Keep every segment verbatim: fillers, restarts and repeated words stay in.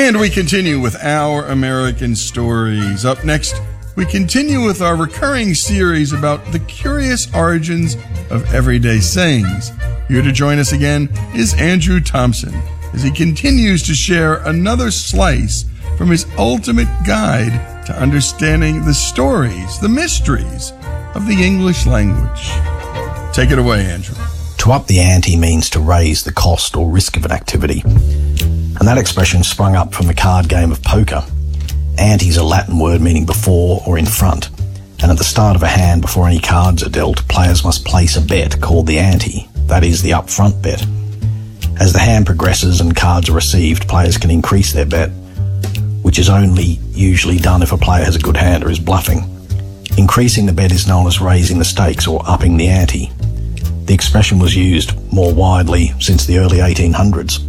And we continue with Our American Stories. Up next, we continue with our recurring series about the curious origins of everyday sayings. Here to join us again is Andrew Thompson, as he continues to share another slice from his ultimate guide to understanding the stories, the mysteries of the English language. Take it away, Andrew. To up the ante means to raise the cost or risk of an activity. And that expression sprung up from the card game of poker. Ante is a Latin word meaning before or in front. And at the start of a hand, before any cards are dealt, players must place a bet called the ante, that is, the upfront bet. As the hand progresses and cards are received, players can increase their bet, which is only usually done if a player has a good hand or is bluffing. Increasing the bet is known as raising the stakes or upping the ante. The expression was used more widely since the early eighteen hundreds.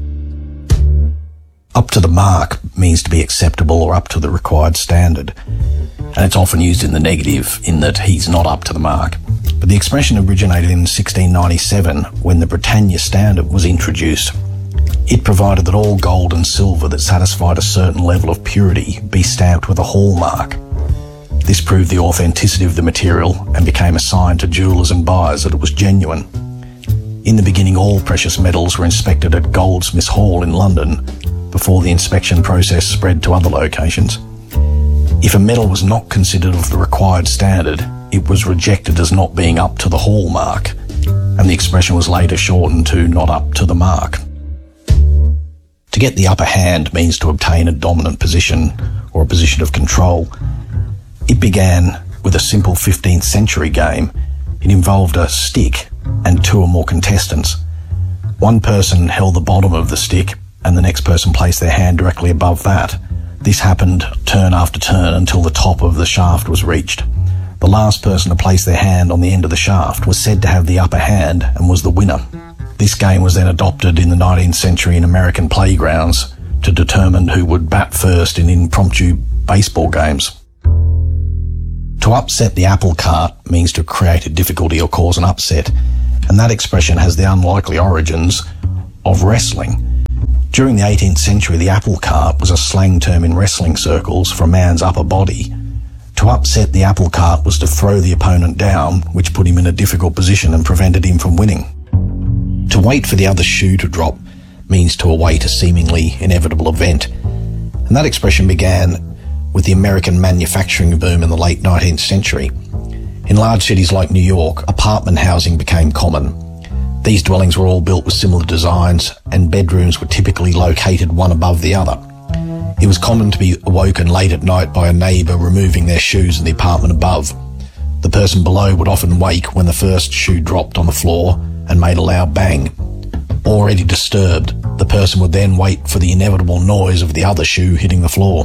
Up to the mark means to be acceptable or up to the required standard, and it's often used in the negative, in that he's not up to the mark. But the expression originated in sixteen ninety-seven when the Britannia Standard was introduced. It provided that all gold and silver that satisfied a certain level of purity be stamped with a hallmark. This proved the authenticity of the material and became a sign to jewellers and buyers that it was genuine. In the beginning, all precious metals were inspected at Goldsmiths Hall in London, before the inspection process spread to other locations. If a metal was not considered of the required standard, it was rejected as not being up to the hallmark, and the expression was later shortened to not up to the mark. To get the upper hand means to obtain a dominant position or a position of control. It began with a simple fifteenth century game. It involved a stick and two or more contestants. One person held the bottom of the stick and the next person placed their hand directly above that. This happened turn after turn until the top of the shaft was reached. The last person to place their hand on the end of the shaft was said to have the upper hand and was the winner. This game was then adopted in the nineteenth century in American playgrounds to determine who would bat first in impromptu baseball games. To upset the apple cart means to create a difficulty or cause an upset, and that expression has the unlikely origins of wrestling. During the eighteenth century, the apple cart was a slang term in wrestling circles for a man's upper body. To upset the apple cart was to throw the opponent down, which put him in a difficult position and prevented him from winning. To wait for the other shoe to drop means to await a seemingly inevitable event, and that expression began with the American manufacturing boom in the late nineteenth century. In large cities like New York, apartment housing became common. These dwellings were all built with similar designs, and bedrooms were typically located one above the other. It was common to be awoken late at night by a neighbour removing their shoes in the apartment above. The person below would often wake when the first shoe dropped on the floor and made a loud bang. Already disturbed, the person would then wait for the inevitable noise of the other shoe hitting the floor.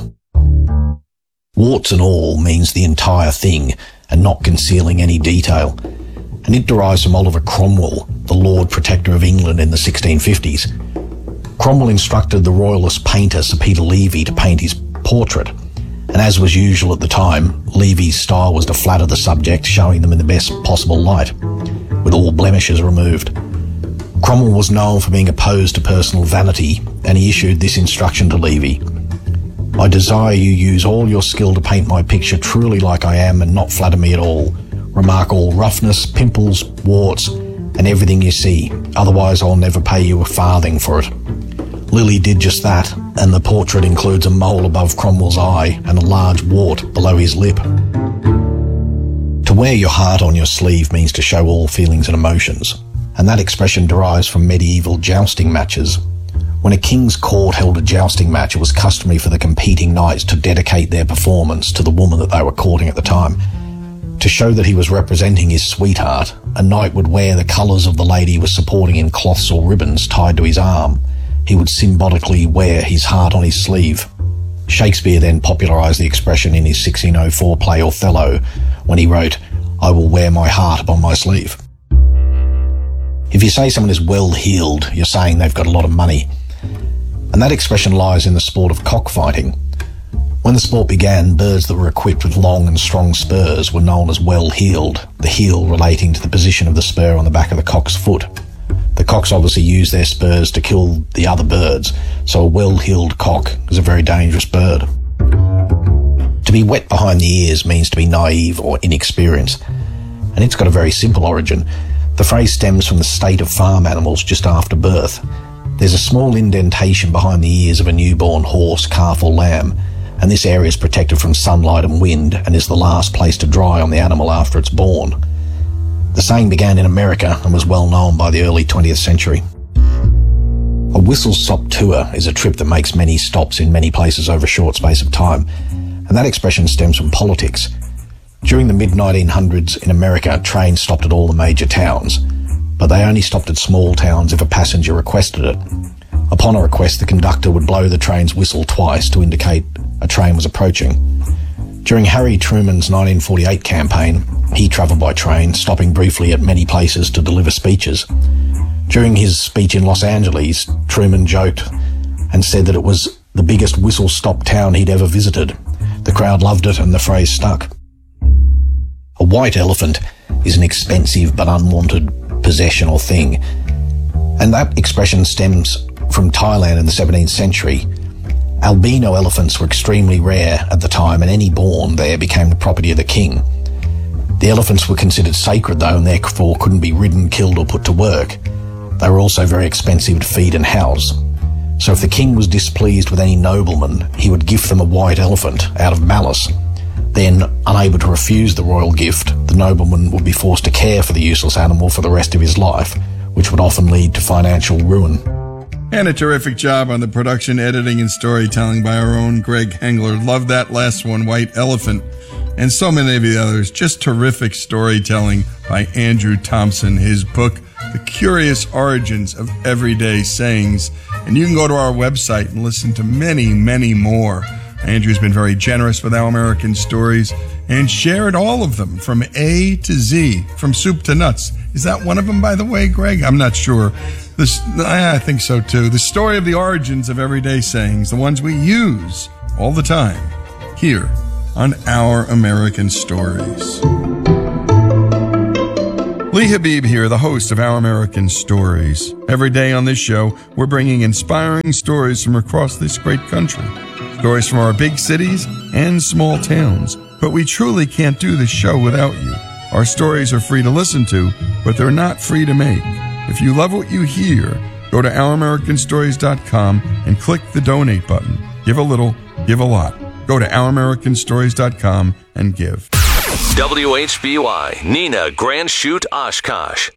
Warts and all means the entire thing and not concealing any detail, and it derives from Oliver Cromwell, the Lord Protector of England in the sixteen fifties. Cromwell instructed the royalist painter Sir Peter Levy to paint his portrait, and as was usual at the time, Levy's style was to flatter the subject, showing them in the best possible light, with all blemishes removed. Cromwell was known for being opposed to personal vanity, and he issued this instruction to Levy: "I desire you use all your skill to paint my picture truly like I am and not flatter me at all. Remark all roughness, pimples, warts, and everything you see, otherwise I'll never pay you a farthing for it." Lilly did just that, and the portrait includes a mole above Cromwell's eye and a large wart below his lip. To wear your heart on your sleeve means to show all feelings and emotions, and that expression derives from medieval jousting matches. When a king's court held a jousting match, it was customary for the competing knights to dedicate their performance to the woman that they were courting at the time. To show that he was representing his sweetheart, a knight would wear the colours of the lady he was supporting in cloths or ribbons tied to his arm. He would symbolically wear his heart on his sleeve. Shakespeare then popularised the expression in his sixteen oh four play Othello, when he wrote, "I will wear my heart upon my sleeve." If you say someone is well-heeled, you're saying they've got a lot of money. And that expression lies in the sport of cockfighting. When the sport began, birds that were equipped with long and strong spurs were known as well-heeled, the heel relating to the position of the spur on the back of the cock's foot. The cocks obviously use their spurs to kill the other birds, so a well-heeled cock is a very dangerous bird. To be wet behind the ears means to be naive or inexperienced, and it's got a very simple origin. The phrase stems from the state of farm animals just after birth. There's a small indentation behind the ears of a newborn horse, calf or lamb, and this area is protected from sunlight and wind and is the last place to dry on the animal after it's born. The saying began in America and was well known by the early twentieth century. A whistle-stop tour is a trip that makes many stops in many places over a short space of time, and that expression stems from politics. During the mid nineteen hundreds in America, trains stopped at all the major towns, but they only stopped at small towns if a passenger requested it. Upon a request, the conductor would blow the train's whistle twice to indicate a train was approaching. During Harry Truman's nineteen forty-eight campaign, he travelled by train, stopping briefly at many places to deliver speeches. During his speech in Los Angeles, Truman joked and said that it was the biggest whistle-stop town he'd ever visited. The crowd loved it and the phrase stuck. A white elephant is an expensive but unwanted possession or thing, and that expression stems from Thailand in the seventeenth century. Albino elephants were extremely rare at the time, and any born there became the property of the king. The elephants were considered sacred though, and therefore couldn't be ridden, killed or put to work. They were also very expensive to feed and house. So if the king was displeased with any nobleman, he would gift them a white elephant out of malice. Then, unable to refuse the royal gift, the nobleman would be forced to care for the useless animal for the rest of his life, which would often lead to financial ruin. And a terrific job on the production, editing, and storytelling by our own Greg Hengler. Love that last one, White Elephant. And so many of the others. Just terrific storytelling by Andrew Thompson. His book, The Curious Origins of Everyday Sayings. And you can go to our website and listen to many, many more. Andrew's been very generous with Our American Stories and shared all of them from A to Z, from soup to nuts. Is that one of them, by the way, Greg? I'm not sure. This, I think so, too. The story of the origins of everyday sayings, the ones we use all the time, here on Our American Stories. Lee Habib here, the host of Our American Stories. Every day on this show, we're bringing inspiring stories from across this great country. Stories from our big cities and small towns. But we truly can't do this show without you. Our stories are free to listen to, but they're not free to make. If you love what you hear, go to our american stories dot com and click the donate button. Give a little, give a lot. Go to our american stories dot com and give. W H B Y, Neenah, Grand Chute, Oshkosh.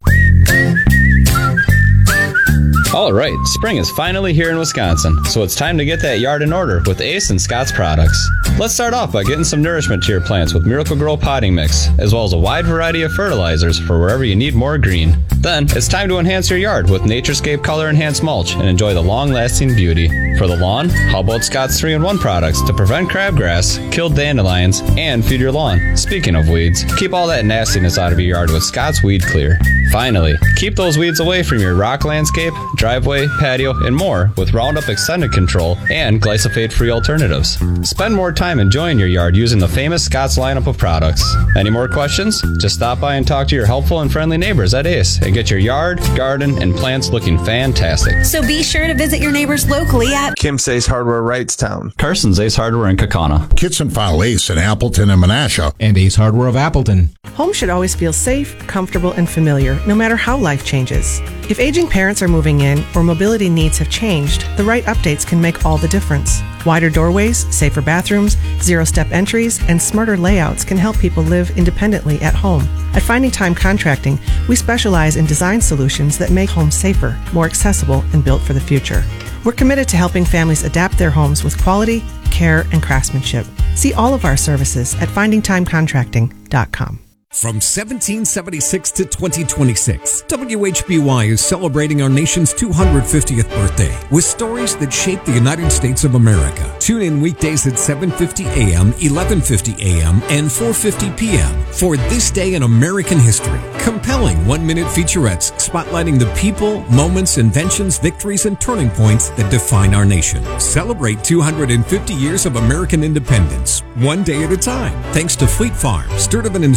All right, spring is finally here in Wisconsin, so it's time to get that yard in order with Ace and Scott's products. Let's start off by getting some nourishment to your plants with Miracle-Gro potting mix, as well as a wide variety of fertilizers for wherever you need more green. Then, it's time to enhance your yard with Naturescape Color Enhanced Mulch and enjoy the long-lasting beauty. For the lawn, how about Scott's three in one products to prevent crabgrass, kill dandelions, and feed your lawn? Speaking of weeds, keep all that nastiness out of your yard with Scott's Weed Clear. Finally, keep those weeds away from your rock landscape, driveway, patio, and more with Roundup Extended Control and glyphosate-free alternatives. Spend more time enjoying your yard using the famous Scott's lineup of products. Any more questions? Just stop by and talk to your helpful and friendly neighbors at Ace and get your yard, garden, and plants looking fantastic. So be sure to visit your neighbors locally at Kim's Ace Hardware, Wrightstown, Carson's Ace Hardware in Kaukauna, Kitson File Ace in Appleton and Menasha, and Ace Hardware of Appleton. Home should always feel safe, comfortable, and familiar, no matter how life changes. If aging parents are moving in or mobility needs have changed, the right updates can make all the difference. Wider doorways, safer bathrooms, zero-step entries, and smarter layouts can help people live independently at home. At Finding Time Contracting, we specialize in design solutions that make homes safer, more accessible, and built for the future. We're committed to helping families adapt their homes with quality, care, and craftsmanship. See all of our services at finding time contracting dot com. From seventeen seventy-six to twenty twenty-six, W H B Y is celebrating our nation's two hundred fiftieth birthday with stories that shaped the United States of America. Tune in weekdays at seven fifty a.m., eleven fifty a.m., and four fifty p.m. for This Day in American History. Compelling one-minute featurettes spotlighting the people, moments, inventions, victories, and turning points that define our nation. Celebrate two hundred fifty years of American independence, one day at a time. Thanks to Fleet Farm, Sturtevant and Associates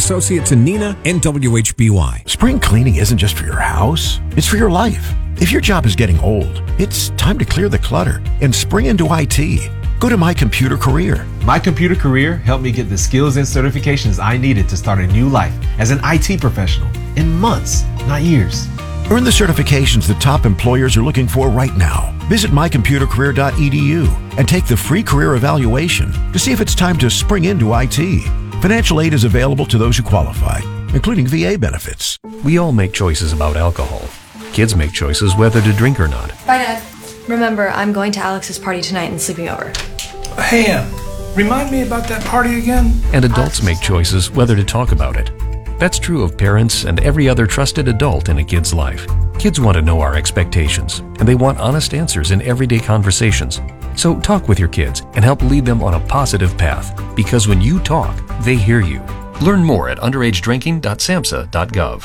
you to Nina and W H B Y. Spring cleaning isn't just for your house, it's for your life. If your job is getting old, it's time to clear the clutter and spring into I T. Go to My Computer Career. My Computer Career helped me get the skills and certifications I needed to start a new life as an I T professional in months, not years. Earn the certifications the top employers are looking for right now. Visit my computer career dot e d u and take the free career evaluation to see if it's time to spring into I T. Financial aid is available to those who qualify, including V A benefits. We all make choices about alcohol. Kids make choices whether to drink or not. Bye, Dad. Remember, I'm going to Alex's party tonight and sleeping over. Hey, Em, remind me about that party again? And adults make choices whether to talk about it. That's true of parents and every other trusted adult in a kid's life. Kids want to know our expectations, and they want honest answers in everyday conversations. So talk with your kids and help lead them on a positive path, because when you talk, they hear you. Learn more at underage drinking dot samhsa dot gov.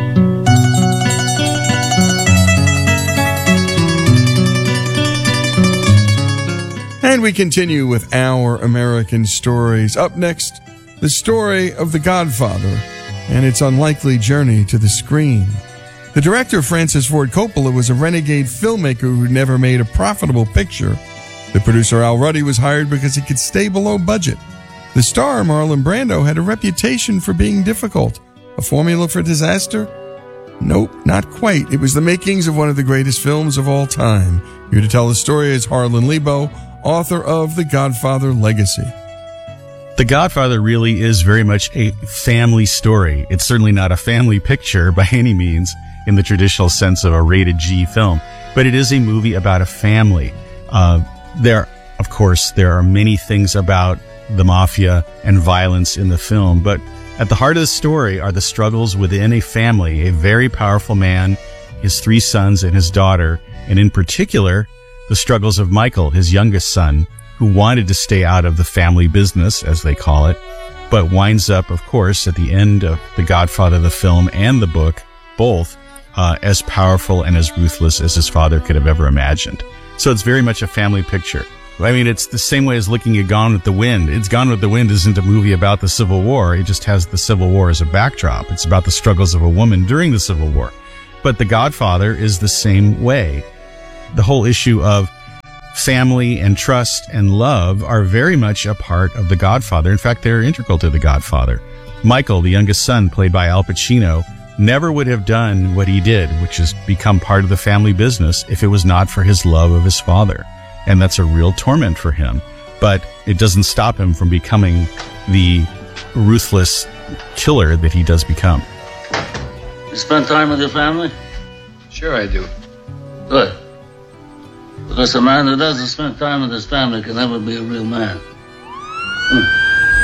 And we continue with Our American Stories. Up next, the story of The Godfather and its unlikely journey to the screen. The director, Francis Ford Coppola, was a renegade filmmaker who never made a profitable picture. The producer, Al Ruddy, was hired because he could stay below budget. The star, Marlon Brando, had a reputation for being difficult. A formula for disaster? Nope, not quite. It was the makings of one of the greatest films of all time. Here to tell the story is Harlan Lebo, author of The Godfather Legacy. The Godfather really is very much a family story. It's certainly not a family picture by any means in the traditional sense of a rated G film, but it is a movie about a family. Uh, there, of course, there are many things about the mafia and violence in the film, but at the heart of the story are the struggles within a family, a very powerful man, his three sons and his daughter, and in particular, the struggles of Michael, his youngest son, who wanted to stay out of the family business, as they call it, but winds up, of course, at the end of The Godfather, the film and the book, both uh, as powerful and as ruthless as his father could have ever imagined. So it's very much a family picture. I mean, it's the same way as looking at Gone with the Wind. It's Gone with the Wind isn't a movie about the Civil War. It just has the Civil War as a backdrop. It's about the struggles of a woman during the Civil War. But The Godfather is the same way. The whole issue of family and trust and love are very much a part of The Godfather. In fact, they're integral to The Godfather. Michael, the youngest son, played by Al Pacino, never would have done what he did, which is become part of the family business, if it was not for his love of his father. And that's a real torment for him. But it doesn't stop him from becoming the ruthless killer that he does become. You spend time with your family? Sure I do. Good. Because a man who doesn't spend time with his family can never be a real man. Hmm.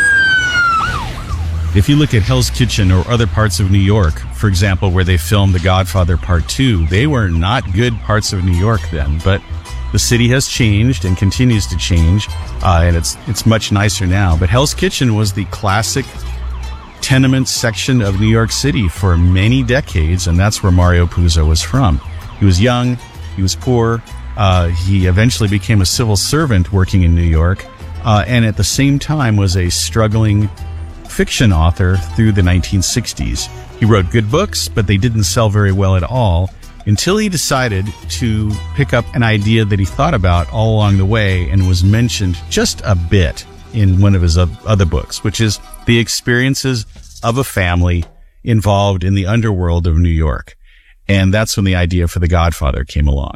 If you look at Hell's Kitchen or other parts of New York, for example, where they filmed The Godfather Part two, they were not good parts of New York then, but the city has changed and continues to change, uh, and it's it's much nicer now. But Hell's Kitchen was the classic tenement section of New York City for many decades, and that's where Mario Puzo was from. He was young, he was poor, uh, he eventually became a civil servant working in New York, uh, and at the same time was a struggling fiction author through the nineteen sixties. He wrote good books, but they didn't sell very well at all, until he decided to pick up an idea that he thought about all along the way and was mentioned just a bit in one of his other books, which is the experiences of a family involved in the underworld of New York. And that's when the idea for The Godfather came along.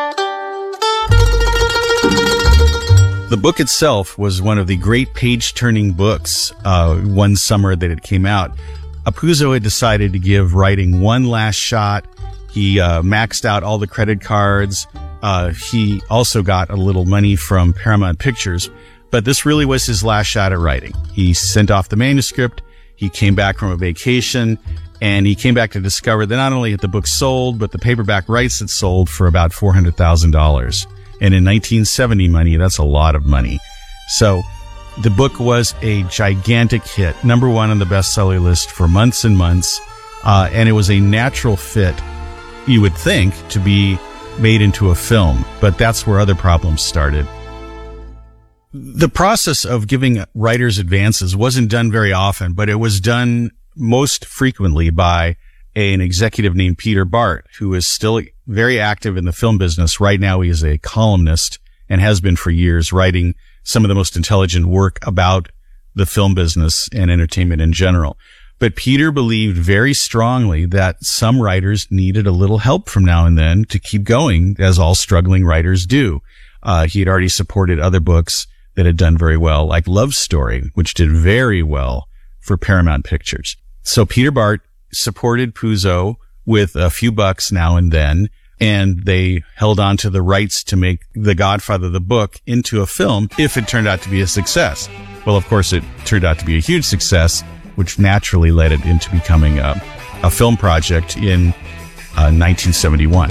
The book itself was one of the great page-turning books uh, one summer that it came out. Puzo had decided to give writing one last shot. He uh, maxed out all the credit cards. Uh, he also got a little money from Paramount Pictures, but this really was his last shot at writing. He sent off the manuscript. He came back from a vacation, and he came back to discover that not only had the book sold, but the paperback rights had sold for about four hundred thousand dollars. And in nineteen seventy money, that's a lot of money. So the book was a gigantic hit, number one on the bestseller list for months and months, uh, and it was a natural fit, you would think, to be made into a film, but that's where other problems started. The process of giving writers advances wasn't done very often, but it was done most frequently by an executive named Peter Bart, who is still very active in the film business. Right now, he is a columnist and has been for years, writing some of the most intelligent work about the film business and entertainment in general. But Peter believed very strongly that some writers needed a little help from now and then to keep going, as all struggling writers do. Uh, he had already supported other books that had done very well, like Love Story, which did very well for Paramount Pictures. So Peter Bart supported Puzo with a few bucks now and then, and they held on to the rights to make The Godfather, the book, into a film if it turned out to be a success. Well, of course, it turned out to be a huge success, which naturally led it into becoming a, a film project in uh, nineteen seventy-one.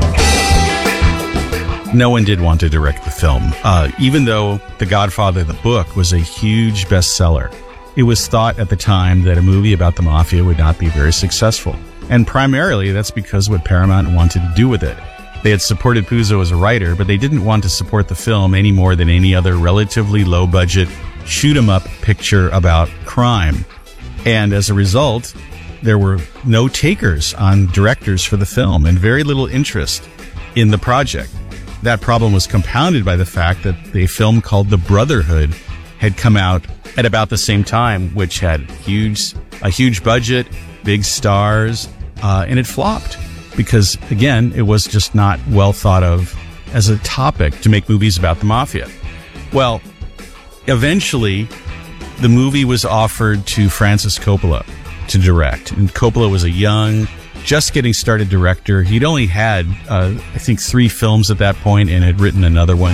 No one did want to direct the film. Uh, even though The Godfather, the book, was a huge bestseller, it was thought at the time that a movie about the mafia would not be very successful. And primarily, that's because what Paramount wanted to do with it. They had supported Puzo as a writer, but they didn't want to support the film any more than any other relatively low-budget, shoot-'em-up picture about crime. And as a result, there were no takers on directors for the film and very little interest in the project. That problem was compounded by the fact that the film called The Brotherhood had come out at about the same time, which had huge, a huge budget, big stars, uh, and it flopped because, again, it was just not well thought of as a topic to make movies about the mafia. Well, eventually, the movie was offered to Francis Coppola to direct, and Coppola was a young, just getting started director. He'd only had, uh, I think, three films at that point and had written another one.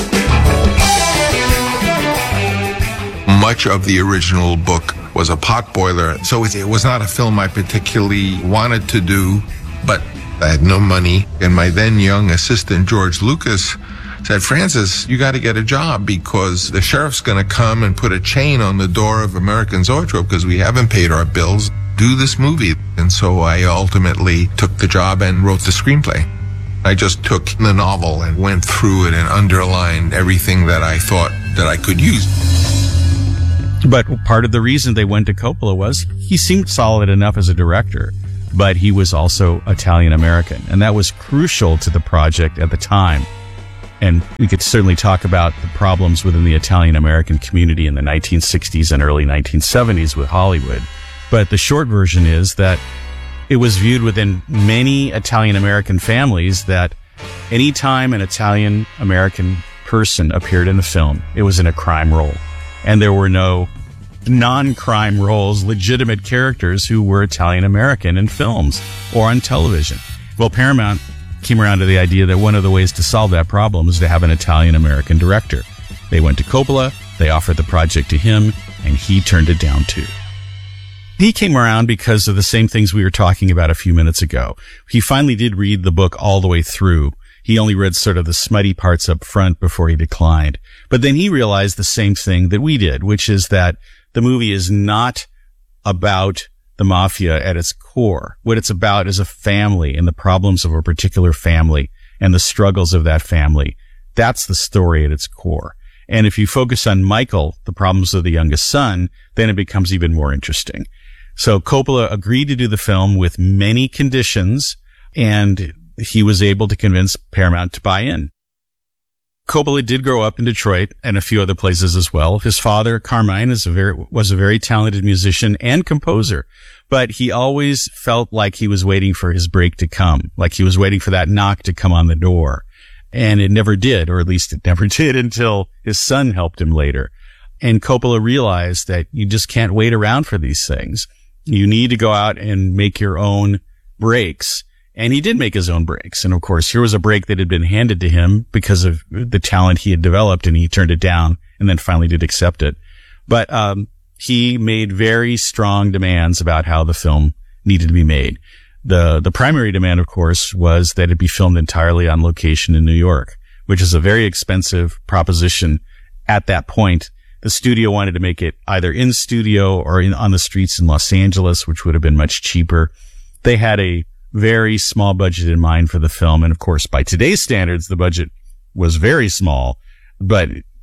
Much of the original book was a potboiler, so it was not a film I particularly wanted to do, but I had no money, and my then young assistant, George Lucas, said, Francis, you got to get a job because the sheriff's going to come and put a chain on the door of American Zoetrope because we haven't paid our bills. Do this movie. And so I ultimately took the job and wrote the screenplay. I just took the novel and went through it and underlined everything that I thought that I could use. But part of the reason they went to Coppola was he seemed solid enough as a director, but he was also Italian-American, and that was crucial to the project at the time. And we could certainly talk about the problems within the Italian-American community in the nineteen sixties and early nineteen seventies with Hollywood. But the short version is that it was viewed within many Italian-American families that any time an Italian-American person appeared in a film, it was in a crime role. And there were no non-crime roles, legitimate characters who were Italian-American in films or on television. Well, Paramount came around to the idea that one of the ways to solve that problem is to have an Italian-American director. They went to Coppola, they offered the project to him, and he turned it down too. He came around because of the same things we were talking about a few minutes ago. He finally did read the book all the way through. He only read sort of the smutty parts up front before he declined. But then he realized the same thing that we did, which is that the movie is not about the mafia at its core. What it's about is a family and the problems of a particular family and the struggles of that family. That's the story at its core. And if you focus on Michael, the problems of the youngest son, then it becomes even more interesting. So Coppola agreed to do the film with many conditions, and he was able to convince Paramount to buy in. Coppola did grow up in Detroit and a few other places as well. His father, Carmine, is a very, was a very talented musician and composer, but he always felt like he was waiting for his break to come, like he was waiting for that knock to come on the door. And it never did, or at least it never did until his son helped him later. And Coppola realized that you just can't wait around for these things. You need to go out and make your own breaks. And he did make his own breaks. And of course, here was a break that had been handed to him because of the talent he had developed, and he turned it down and then finally did accept it. But, um, he made very strong demands about how the film needed to be made. The, the primary demand, of course, was that it be filmed entirely on location in New York, which is a very expensive proposition at that point. The studio wanted to make it either in studio or in, on the streets in Los Angeles, which would have been much cheaper. They had a very small budget in mind for the film. And of course, by today's standards, the budget was very small, but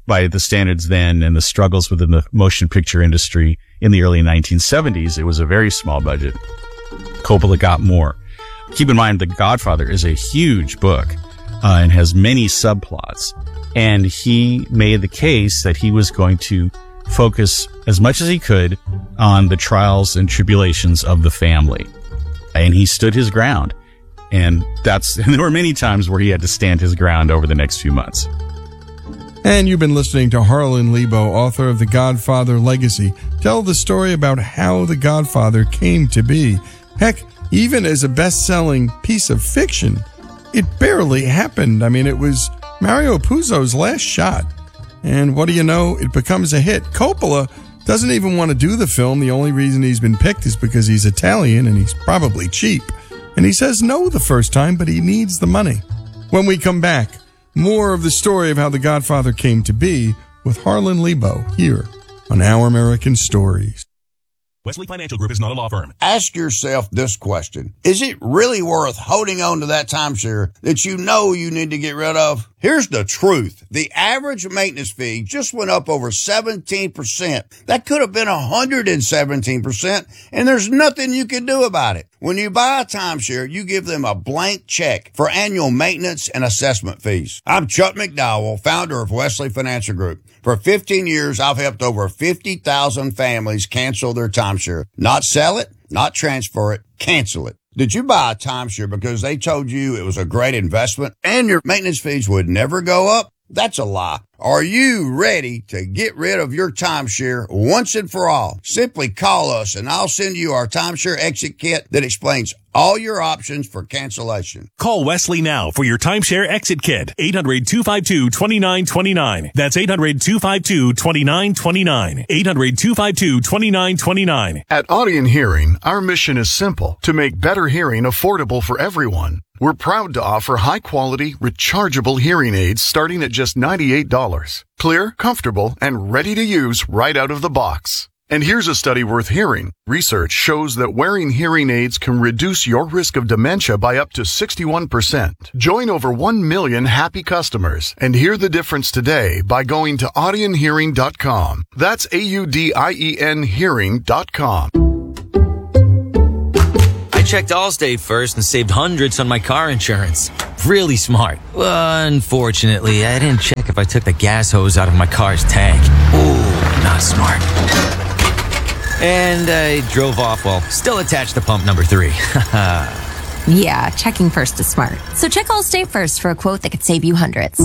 by the standards then and the struggles within the motion picture industry in the early nineteen seventies, it was a very small budget. Coppola got more. Keep in mind, The Godfather is a huge book uh, and has many subplots. And he made the case that he was going to focus as much as he could on the trials and tribulations of the family. And he stood his ground. And that's, and there were many times where he had to stand his ground over the next few months. And you've been listening to Harlan Lebo, author of The Godfather Legacy, tell the story about how The Godfather came to be. Heck, even as a best-selling piece of fiction, it barely happened. I mean, it was Mario Puzo's last shot. And what do you know? It becomes a hit. Coppola doesn't even want to do the film. The only reason he's been picked is because he's Italian and he's probably cheap. And he says no the first time, but he needs the money. When we come back, more of the story of how The Godfather came to be with Harlan Lebo here on Our American Stories. Wesley Financial Group is not a law firm. Ask yourself this question. Is it really worth holding on to that timeshare that you know you need to get rid of? Here's the truth. The average maintenance fee just went up over seventeen percent. That could have been one hundred seventeen percent, and there's nothing you can do about it. When you buy a timeshare, you give them a blank check for annual maintenance and assessment fees. I'm Chuck McDowell, founder of Wesley Financial Group. For fifteen years, I've helped over fifty thousand families cancel their timeshare. Not sell it, not transfer it, cancel it. Did you buy a timeshare because they told you it was a great investment and your maintenance fees would never go up? That's a lie. Are you ready to get rid of your timeshare once and for all? Simply call us and I'll send you our timeshare exit kit that explains all your options for cancellation. Call Wesley now for your timeshare exit kit. eight hundred, two five two, two nine two nine. That's eight hundred, two five two, two nine two nine. eight hundred, two five two, two nine two nine. At Audion Hearing, our mission is simple: to make better hearing affordable for everyone. We're proud to offer high-quality, rechargeable hearing aids starting at just ninety-eight dollars. Clear, comfortable, and ready to use right out of the box. And here's a study worth hearing. Research shows that wearing hearing aids can reduce your risk of dementia by up to sixty-one percent. Join over one million happy customers and hear the difference today by going to audion hearing dot com. That's A U D I E N hearing dot com. I checked Allstate first and saved hundreds on my car insurance. Really smart. Unfortunately, I didn't check if I took the gas hose out of my car's tank. Ooh, not smart. And I drove off while still attached to pump number three. Yeah, checking first is smart. So check Allstate first for a quote that could save you hundreds.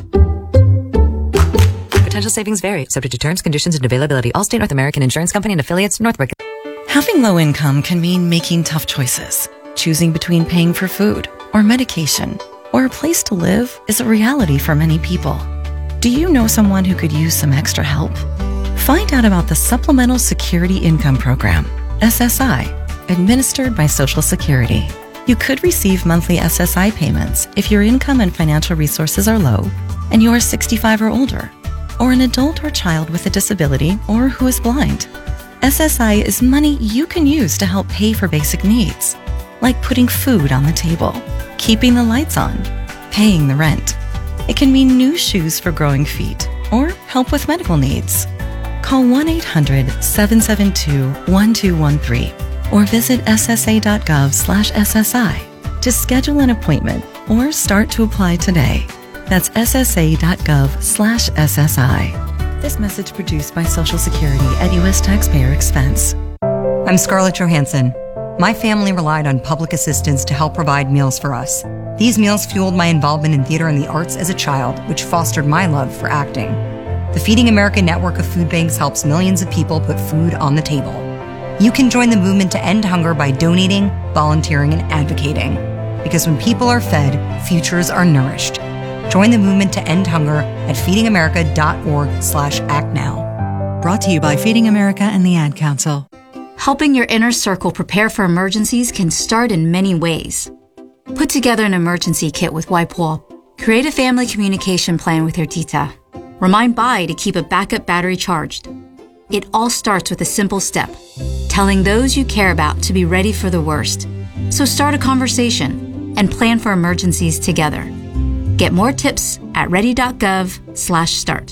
Potential savings vary, subject to terms, conditions, and availability. Allstate North American Insurance Company and affiliates, Northbrook. Having low income can mean making tough choices. Choosing between paying for food or medication or a place to live is a reality for many people. Do you know someone who could use some extra help? Find out about the Supplemental Security Income Program, S S I, administered by Social Security. You could receive monthly S S I payments if your income and financial resources are low and you are sixty-five or older, or an adult or child with a disability or who is blind. S S I is money you can use to help pay for basic needs, like putting food on the table, keeping the lights on, paying the rent. It can mean new shoes for growing feet or help with medical needs. Call one eight hundred, seven seven two, one two one three or visit S S A dot gov slash S S I to schedule an appointment or start to apply today. That's S S A dot gov slash S S I. This message produced by Social Security at U S taxpayer expense. I'm Scarlett Johansson. My family relied on public assistance to help provide meals for us. These meals fueled my involvement in theater and the arts as a child, which fostered my love for acting. The Feeding America network of food banks helps millions of people put food on the table. You can join the movement to end hunger by donating, volunteering, and advocating. Because when people are fed, futures are nourished. Join the movement to end hunger at feeding america dot org slash act now. Brought to you by Feeding America and the Ad Council. Helping your inner circle prepare for emergencies can start in many ways. Put together an emergency kit with WipeWall. Create a family communication plan with your tita. Remind Bai to keep a backup battery charged. It all starts with a simple step, telling those you care about to be ready for the worst. So start a conversation and plan for emergencies together. Get more tips at ready dot gov slash start.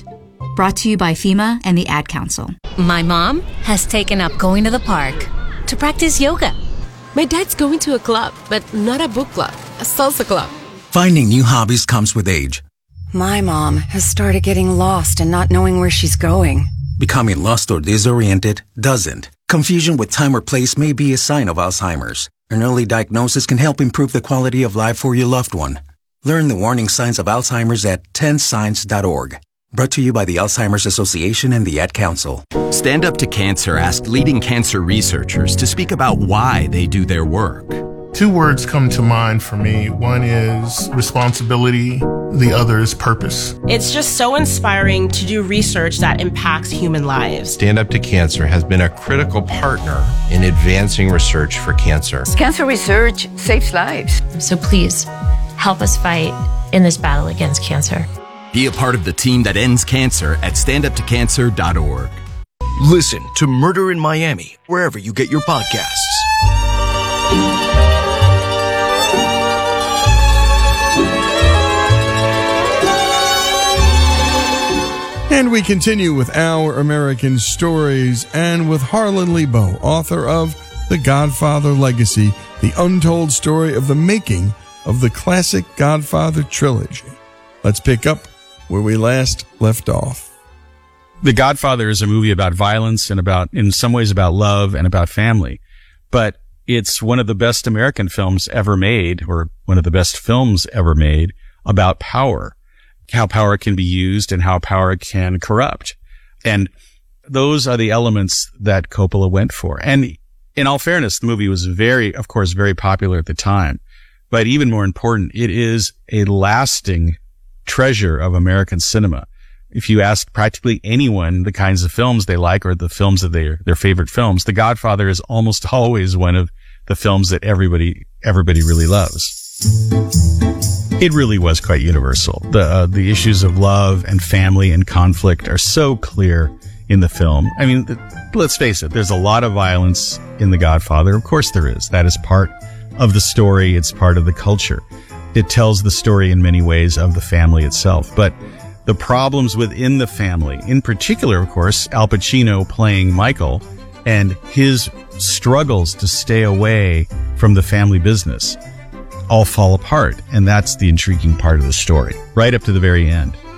Brought to you by FEMA and the Ad Council. My mom has taken up going to the park to practice yoga. My dad's going to a club, but not a book club, a salsa club. Finding new hobbies comes with age. My mom has started getting lost and not knowing where she's going. Becoming lost or disoriented doesn't. Confusion with time or place may be a sign of Alzheimer's. An early diagnosis can help improve the quality of life for your loved one. Learn the warning signs of Alzheimer's at ten signs dot org. Brought to you by the Alzheimer's Association and the Ad Council. Stand Up to Cancer asked leading cancer researchers to speak about why they do their work. Two words come to mind for me. One is responsibility. The other is purpose. It's just so inspiring to do research that impacts human lives. Stand Up to Cancer has been a critical partner in advancing research for cancer. Cancer research saves lives. So please, help us fight in this battle against cancer. Be a part of the team that ends cancer at stand up to cancer dot org. Listen to Murder in Miami wherever you get your podcasts. And we continue with Our American Stories and with Harlan Lebo, author of The Godfather Legacy, the untold story of the making of the classic Godfather trilogy. Let's pick up where we last left off. The Godfather is a movie about violence and about, in some ways, about love and about family. But it's one of the best American films ever made, or one of the best films ever made, about power, how power can be used and how power can corrupt. And those are the elements that Coppola went for. And in all fairness, the movie was very, of course, very popular at the time. But even more important, it is a lasting treasure of American cinema. If you ask practically anyone the kinds of films they like or the films of their, their favorite films, The Godfather is almost always one of the films that everybody, everybody really loves. It really was quite universal. The, uh, the issues of love and family and conflict are so clear in the film. I mean, let's face it, there's a lot of violence in The Godfather. Of course there is. That is part of the story. It's part of the culture. It tells the story in many ways of the family itself. But the problems within the family, in particular, of course, Al Pacino playing Michael and his struggles to stay away from the family business, all fall apart. And that's the intriguing part of the story, right up to the very end.